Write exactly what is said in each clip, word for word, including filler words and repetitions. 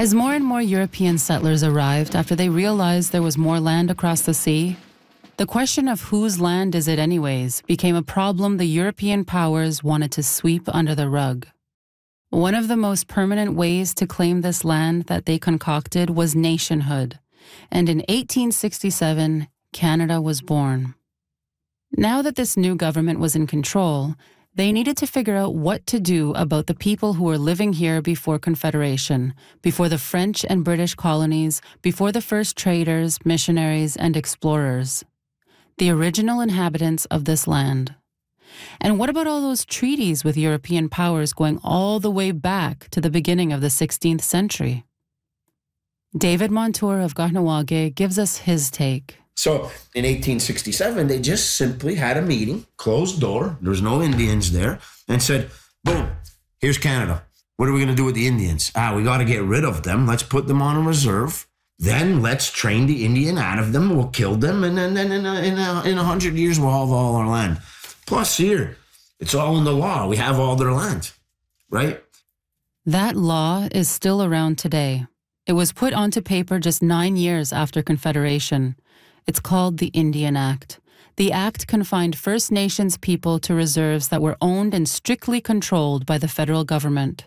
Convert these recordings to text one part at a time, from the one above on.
As more and more European settlers arrived after they realized there was more land across the sea, the question of whose land is it anyways became a problem the European powers wanted to sweep under the rug. One of the most permanent ways to claim this land that they concocted was nationhood, and in eighteen sixty-seven, Canada was born. Now that this new government was in control, they needed to figure out what to do about the people who were living here before Confederation, before the French and British colonies, before the first traders, missionaries, and explorers. The original inhabitants of this land. And what about all those treaties with European powers going all the way back to the beginning of the sixteenth century? David Montour of Kahnawake gives us his take. So in eighteen sixty-seven, they just simply had a meeting, closed door, there was no Indians there, and said, boom, here's Canada. What are we going to do with the Indians? Ah, we got to get rid of them. Let's put them on a reserve. Then let's train the Indian out of them. We'll kill them. And then, then in a, in a, in a hundred years, we'll have all our land. Plus here, it's all in the law. We have all their land, right? That law is still around today. It was put onto paper just nine years after Confederation. It's called the Indian Act. The act confined First Nations people to reserves that were owned and strictly controlled by the federal government.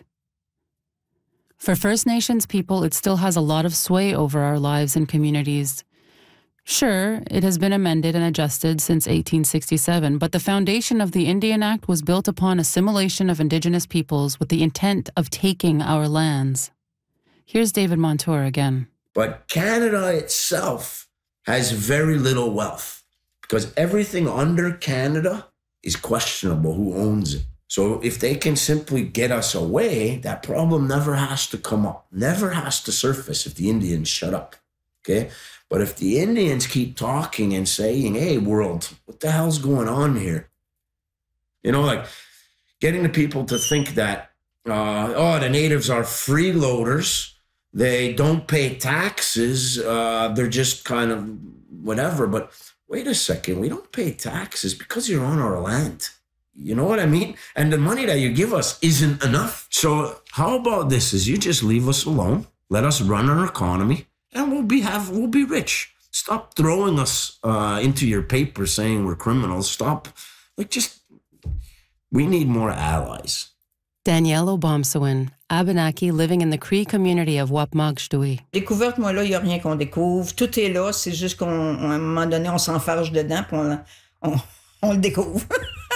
For First Nations people, it still has a lot of sway over our lives and communities. Sure, it has been amended and adjusted since eighteen sixty-seven, but the foundation of the Indian Act was built upon assimilation of Indigenous peoples with the intent of taking our lands. Here's David Montour again. But Canada itself has very little wealth because everything under Canada is questionable who owns it. So if they can simply get us away, that problem never has to come up, never has to surface if the Indians shut up, okay? But if the Indians keep talking and saying, hey, world, what the hell's going on here? You know, like getting the people to think that, uh, oh, the natives are freeloaders, they don't pay taxes, uh, they're just kind of whatever. But wait a second, we don't pay taxes because you're on our land. You know what I mean? And the money that you give us isn't enough. So how about this is you just leave us alone, let us run our economy, and we'll be have we'll be rich. Stop throwing us uh, into your paper saying we're criminals. Stop. Like just, we need more allies. Danielle Obomsawin, Abenaki living in the Cree community of Wapmagchtui. Découverte, moi là, il n'y a rien qu'on découvre. Tout est là, c'est juste qu'à un moment donné, on s'enfarge dedans puis on, on, on le découvre.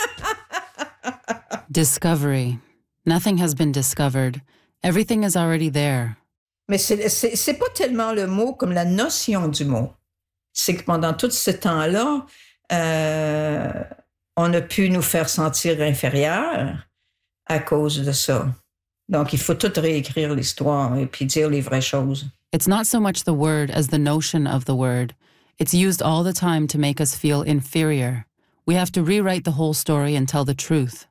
Discovery. Nothing has been discovered. Everything is already there. Mais c'est, c'est, c'est pas tellement le mot comme la notion du mot. C'est que pendant tout ce temps-là, euh, on a pu nous faire sentir inférieurs à cause de ça. Donc, il faut tout réécrire l'histoire et puis dire les vraies choses. It's not so much the word as the notion of the word. It's used all the time to make us feel inferior. We have to rewrite the whole story and tell the truth.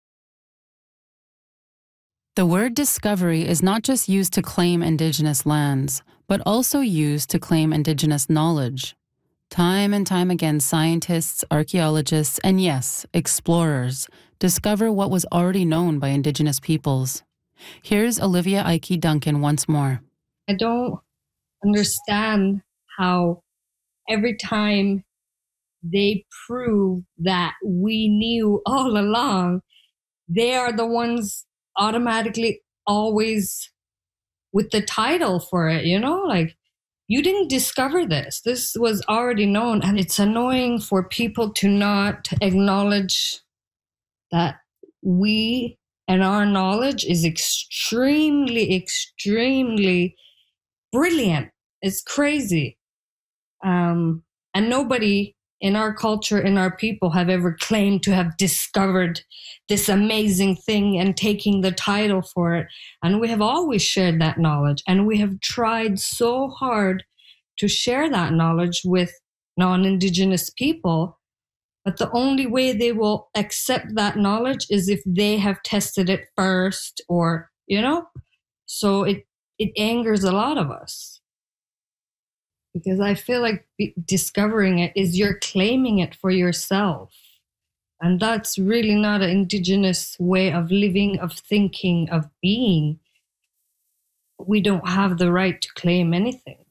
The word discovery is not just used to claim Indigenous lands, but also used to claim Indigenous knowledge. Time and time again, scientists, archaeologists, and yes, explorers discover what was already known by Indigenous peoples. Here's Olivia Ike Duncan once more. I don't understand how every time they prove that we knew all along, they are the ones automatically always with the title for it, you know, like you didn't discover this. This was already known, and it's annoying for people to not acknowledge that we and our knowledge is extremely, extremely brilliant. It's crazy. Um, and nobody in our culture, in our people, have ever claimed to have discovered this amazing thing and taking the title for it. And we have always shared that knowledge. And we have tried so hard to share that knowledge with non-Indigenous people. But the only way they will accept that knowledge is if they have tested it first, or, you know, so it, it angers a lot of us. Because I feel like discovering it is you're claiming it for yourself. And that's really not an Indigenous way of living, of thinking, of being. we don't have the right to claim anything.